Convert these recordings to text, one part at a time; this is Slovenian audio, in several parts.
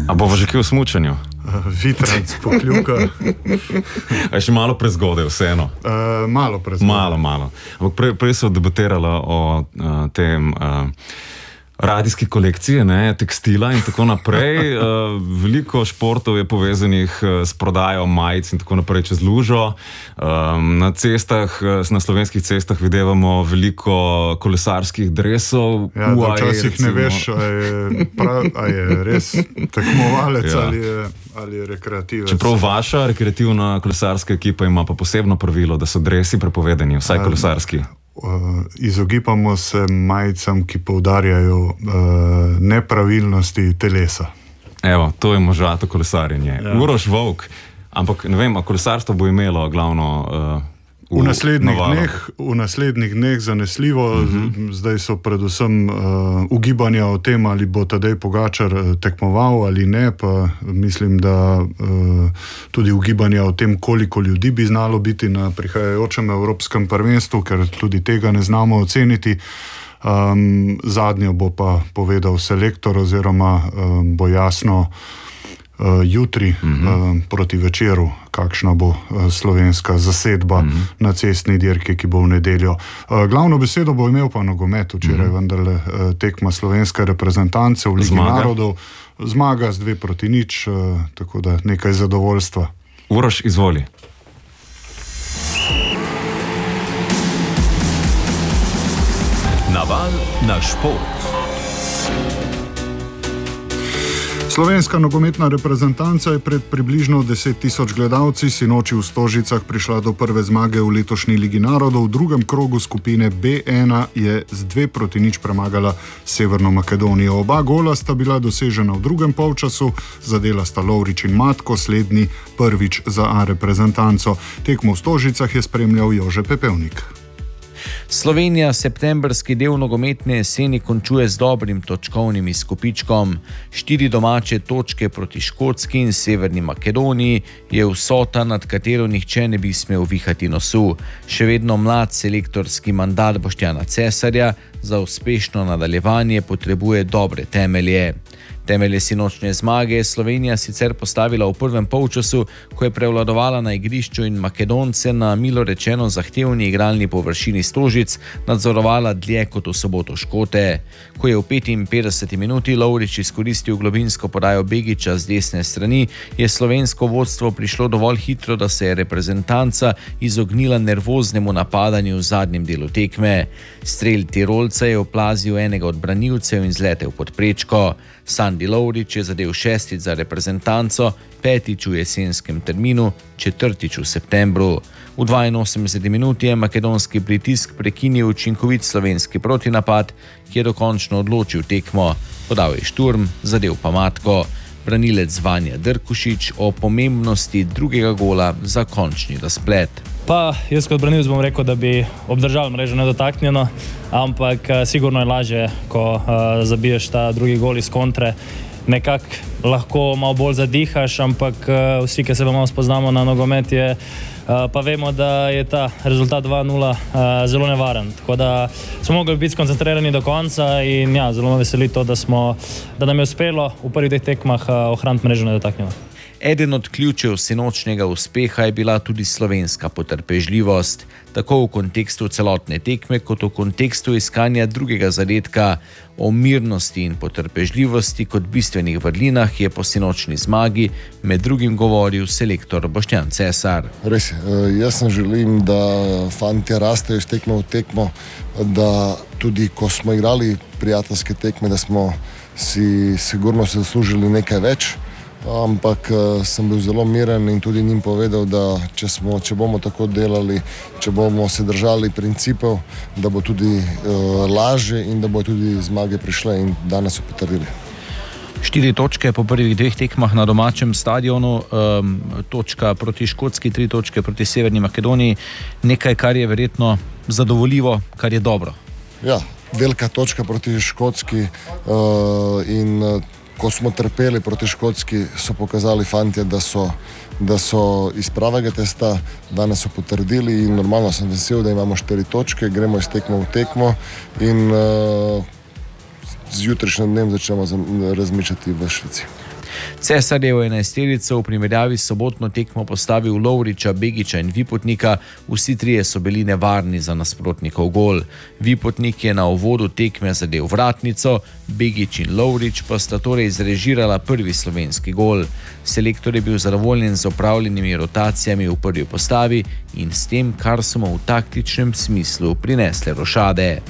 A bova že kje v smučanju? Vitranc, Pokljuka. A še malo prezgodaj, vseeno? Malo prezgodaj. Malo. Ampak prej so debatirala o tem radijski kolekcije, tekstila in tako naprej. Veliko športov je povezanih s prodajo majic in tako naprej čez lužo. Na slovenskih cestah videvamo veliko kolesarskih dresov. Ja, včasih ne veš, a je res tekmovalec ali je rekreativec. Čeprav vaša rekreativna kolesarska ekipa ima pa posebno pravilo, da so dresi prepovedani, vsaj kolesarski. Izogibamo se majicam, ki poudarjajo nepravilnosti telesa. Evo, to je možato kolesarjenje. Ja. Uroš Volk, ampak ne vem, a kolesarstvo bo imelo glavno v naslednjih dneh zanesljivo. Zdaj so predvsem ugibanja o tem, ali bo Tadej Pogačar tekmoval ali ne, pa mislim, da tudi ugibanja o tem, koliko ljudi bi znalo biti na prihajajočem evropskem prvenstvu, ker tudi tega ne znamo oceniti. Zadnjo bo pa povedal selektor, oziroma bo jasno jutri proti večeru, kakšna bo slovenska zasedba na cestni dirki, ki bo v nedeljo. Glavno besedo bo imel pa nogomet, včeraj vendarle tekma slovenske reprezentance v Ligi narodov. Zmaga z 2-0, tako da nekaj zadovoljstva. Uroš, izvoli. Naval na šport. Slovenska nogometna reprezentanca je pred približno 10.000 gledalci sinoči v Stožicah prišla do prve zmage v letošnji Ligi narodov. V drugem krogu skupine B1 je z 2-0 premagala Severno Makedonijo. Oba gola sta bila dosežena v drugem polčasu, zadela sta Lovrič in Matko, slednji prvič za A reprezentanco. Tekmo v Stožicah je spremljal Jože Pepevnik. Slovenija septembrski del nogometne jeseni končuje z dobrim točkovnim izkupičkom. 4 domače točke proti Škotski in Severni Makedoniji je vsota, nad katero nihče ne bi smel vihati nosu. Še vedno mlad selektorski mandat Boštjana Cesarja za uspešno nadaljevanje potrebuje dobre temelje. Temelje sinočne zmage je Slovenija sicer postavila v prvem polčasu, ko je prevladovala na igrišču in Makedonce na milo rečeno zahtevni igralni površini Stožic nadzorovala dlje kot v soboto Škote. Ko je v 55 minuti Lovrič izkoristil globinsko podajo Begiča z desne strani, je slovensko vodstvo prišlo dovolj hitro, da se je reprezentanca izognila nervoznemu napadanju v zadnjem delu tekme. Strel Tirolca je oplazil enega od branilcev in zletel pod prečko. Sandi Lovrič je zadel 6. za reprezentanco, 5. v jesenskem terminu, 4. v septembru. V 82 minuti je makedonski pritisk prekinil učinkovit slovenski protinapad, ki je dokončno odločil tekmo. Podal je šturm, zadel pa Matko. Branilec Vanja Drkušič o pomembnosti drugega gola za končni razplet. Pa jaz kot branilec bom rekel, da bi obdržal mrežo nedotaknjeno, ampak sigurno je lažje, ko zabiješ ta drugi gol iz kontre. Nekako lahko malo bolj zadihaš, ampak vsi, ki se malo spoznamo na nogomet, pa vemo, da je ta rezultat 2-0 zelo nevaren. Tako da smo mogli biti skoncentrirani do konca in ja, zelo me veseli to, da nam je uspelo v prvih 2 tekmah ohraniti mrežo nedotaknjeno. Eden od ključev sinočnega uspeha je bila tudi slovenska potrpežljivost, tako v kontekstu celotne tekme, kot v kontekstu iskanja drugega zadetka. O mirnosti in potrpežljivosti kot bistvenih vrlinah je po sinočni zmagi med drugim govoril selektor Boštjan Cesar. Res, jaz sem želim, da fantje rastejo iz tekme v tekmo, da tudi ko smo igrali prijateljske tekme, da smo si sigurno zaslužili nekaj več. Ampak sem bil zelo miren in tudi njim povedal, da če bomo tako delali, če bomo se držali principov, da bo tudi lažje in da bo tudi zmage prišle in danes so potrdili. 4 točke po prvih 2 tekmah na domačem stadionu, točka proti Škotski, 3 točke proti Severni Makedoniji, nekaj, kar je verjetno zadovoljivo, kar je dobro. Ja, velika točka proti Škotski in ko smo trpeli proti Škotski, so pokazali fantje, da so iz pravega testa, danes so potrdili in normalno sem vesel, da imamo 4 točke, gremo iz tekmo v tekmo in z jutrišnjim dnem začnemo razmišljati v Švici. Cesarjevo 11-terico v primerjavi s sobotno tekmo postavil Lovriča, Begiča in Vipotnika, vsi trije so bili nevarni za nasprotnikov gol. Vipotnik je na uvodu tekme zadel vratnico, Begič in Lovrič pa sta torej zrežirala prvi slovenski gol. Selektor je bil zadovoljen z opravljenimi rotacijami v prvi postavi in s tem, kar so mu v taktičnem smislu prinesle rošade.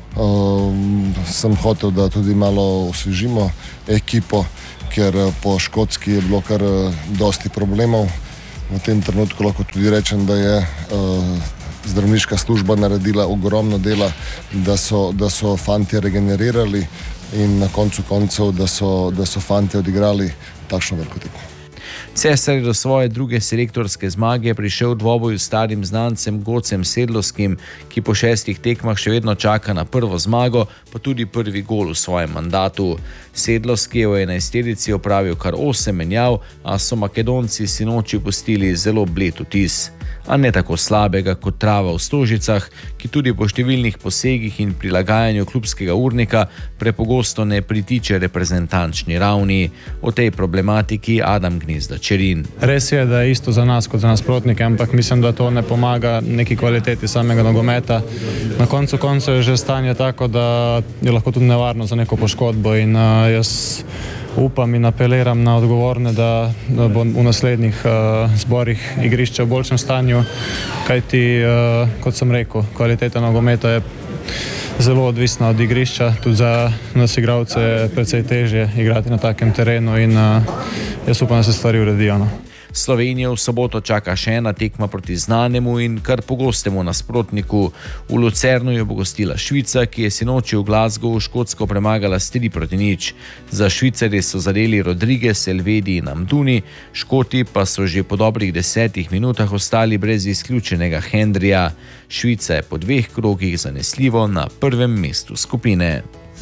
Sem hotel, da tudi malo osvežimo ekipo, ker po Škotski je bilo kar dosti problemov. V tem trenutku lahko tudi rečem, da je zdravniška služba naredila ogromno dela, da so fantje regenerirali in na koncu koncev, da so fantje odigrali takšno veliko tekmo. Cesar je do svoje druge selektorske zmage prišel v dvoboju s starim znancem Gocem Sedlovskim, ki po 6 tekmah še vedno čaka na prvo zmago, pa tudi prvi gol v svojem mandatu. Sedlovski je v 11-terici opravil kar 8 menjav, a so Makedonci sinoči pustili zelo bled vtis. A ne tako slabega kot trava v Stožicah, ki tudi po številnih posegih in prilagajanju klubskega urnika prepogosto ne pritiče reprezentančni ravni. O tej problematiki Adam Gnezda-Čerin. Res je, da je isto za nas kot za nasprotnike, ampak mislim, da to ne pomaga neki kvaliteti samega nogometa. Na koncu koncev je že stanje tako, da je lahko tudi nevarno za neko poškodbo in jaz upam in apeliram na odgovorne, da bo v naslednjih zborih igrišča v boljšem stanju, kajti, kot sem rekel, kvaliteta nogometa je zelo odvisna od igrišča, tudi za nas igralce je precej težje igrati na takem terenu in jaz upam, da se stvari uredijo. Slovenijo v soboto čaka še ena tekma proti znanemu in kar pogostemu nasprotniku. V Lucernu jo bo gostila Švica, ki je sinoči v Glasgowu Škotsko premagala s 3-0. Za Švicarje so zadeli Rodriguez, Elvedi in Amduni, Škoti pa so že po dobrih 10 minutah ostali brez izključenega Hendrija. Švica je po 2 krogih zanesljivo na prvem mestu skupine.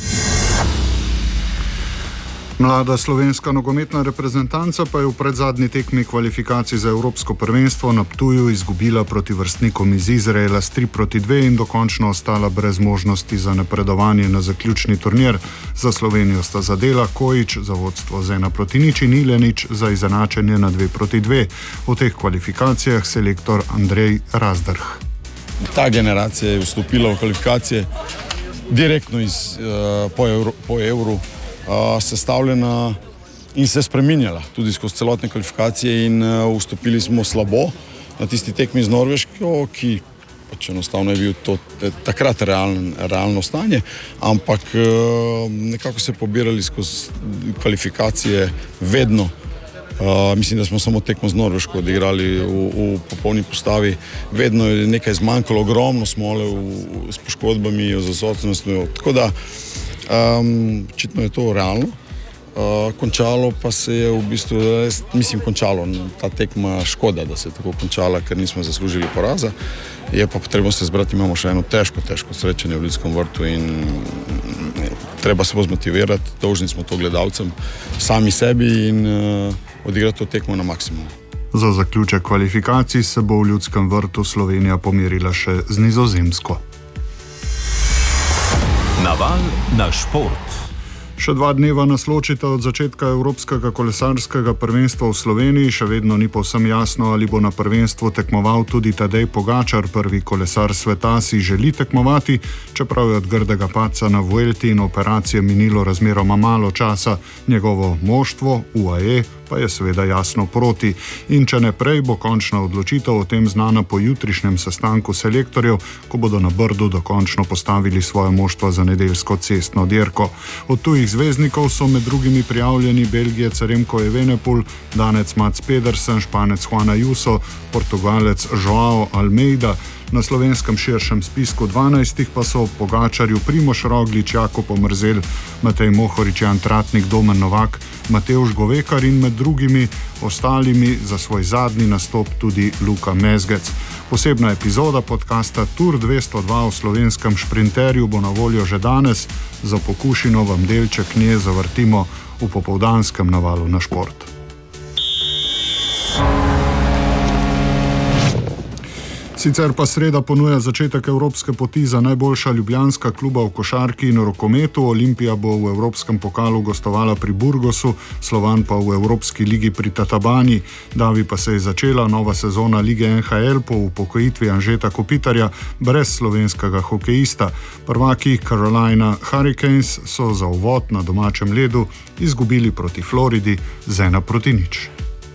Mlada slovenska nogometna reprezentanca pa je v predzadnji tekmi kvalifikacij za Evropsko prvenstvo na Ptuju izgubila proti vrstnikom iz Izraela s 3-2 in dokončno ostala brez možnosti za napredovanje na zaključni turnir. Za Slovenijo sta zadela Kojić za vodstvo z 1-0 in Ilenič za izenačenje na 2-2. V teh kvalifikacijah selektor Andrej Razdrh. Ta generacija je vstopila v kvalifikacije direktno po Evru. Sestavljena in se spreminjala tudi skozi celotne kvalifikacije in vstopili smo slabo na tisti tekmi z Norveško, ki pač enostavno je bil to takrat realno stanje, ampak nekako se pobirali skozi kvalifikacije vedno. Mislim, da smo samo tekmo z Norveško odigrali v popolni postavi. Vedno je nekaj zmanjkalo, ogromno smole s poškodbami, z odsotnostjo, tako da očitno je to realno. Končalo pa se je v bistvu, končalo ta tekma, škoda, da se je tako končala, ker nismo zaslužili poraza. Je pa potrebno se zbrati, imamo še eno težko srečanje v Ljudskem vrtu in treba se bo zmotivirati, dolžni smo to gledalcem, sami sebi in odigrati to tekmo na maksimum. Za zaključek kvalifikacij se bo v Ljudskem vrtu Slovenija pomerila še z Nizozemsko. Naval na šport. Še 2 dneva nas ločita od začetka Evropskega kolesarskega prvenstva v Sloveniji. Še vedno ni povsem jasno, ali bo na prvenstvu tekmoval tudi Tadej Pogačar, prvi kolesar sveta, si želi tekmovati, čeprav je od grdega padca na Vuelti in operacije minilo razmeroma malo časa. Njegovo moštvo, UAE, pa je seveda jasno proti. In če ne prej, bo končna odločitev o tem znana po jutrišnjem sestanku selektorjev, ko bodo na Brdu dokončno postavili svoje moštvo za nedeljsko cestno dirko. Od tujih zvezdnikov so med drugimi prijavljeni Belgijec Remco Evenepoel, Danec Mats Pedersen, Španec Juan Ayuso, Portugalec Joao Almeida. Na slovenskem širšem spisku 12 pa so Pogačarju Primož Roglič, Jakob Omerzel, Matej Mohorič, Jan Tratnik, Domen Novak, Matevž Govekar in med drugimi ostalimi za svoj zadnji nastop tudi Luka Mezgec. Posebna epizoda podcasta Tour 202 o slovenskem šprinterju bo na voljo že danes. Za pokušino vam delček nje zavrtimo v popoldanskem navalu na šport. Sicer pa sreda ponuja začetek evropske poti za najboljša ljubljanska kluba v košarki in rokometu. Olimpija bo v evropskem pokalu gostovala pri Burgosu, Slovan pa v Evropski ligi pri Tatabani. Davi pa se je začela nova sezona lige NHL po upokojitvi Anžeta Kopitarja brez slovenskega hokejista. Prvaki Carolina Hurricanes so za uvod na domačem ledu izgubili proti Floridi z 1-0.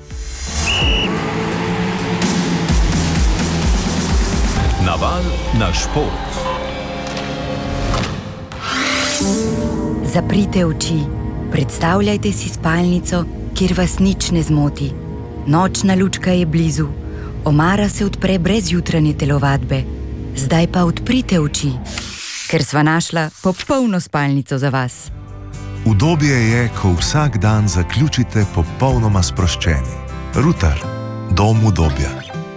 Naval na šport. Zaprite oči, predstavljajte si spalnico, kjer vas nič ne zmoti. Nočna lučka je blizu, omara se odpre brez jutranje telovadbe. Zdaj pa odprite oči, ker sva našla popolno spalnico za vas. Udobje je, ko vsak dan zaključite popolnoma sproščeni. Rutar, dom udobja.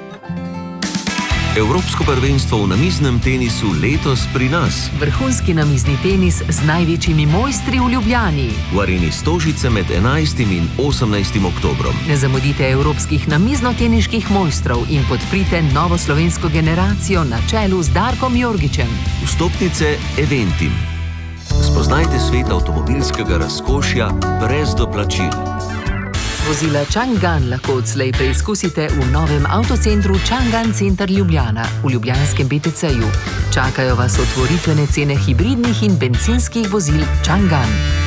Evropsko prvenstvo v namiznem tenisu letos pri nas. Vrhunski namizni tenis z največjimi mojstri v Ljubljani. V areni Stožice med 11. in 18. oktobrom. Ne zamudite evropskih namizno-teniških mojstrov in podprite novo slovensko generacijo na čelu z Darkom Jorgičem. Vstopnice Eventim. Spoznajte svet avtomobilskega razkošja brez doplačil. Vozila Chang'an lahko odslej preizkusite v novem avtocentru Chang'an Center Ljubljana v ljubljanskem BTC-ju. Čakajo vas otvoritvene cene hibridnih in bencinskih vozil Chang'an.